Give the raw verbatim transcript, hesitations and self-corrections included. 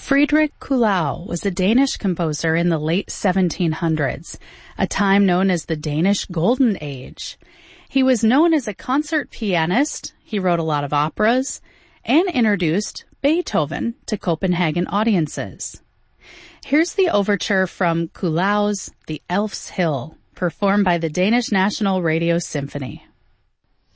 Friedrich Kuhlau was a Danish composer in the late seventeen hundreds, a time known as the Danish Golden Age. He was known as a concert pianist, he wrote a lot of operas, and introduced Beethoven to Copenhagen audiences. Here's the overture from Kuhlau's The Elf's Hill, performed by the Danish National Radio Symphony.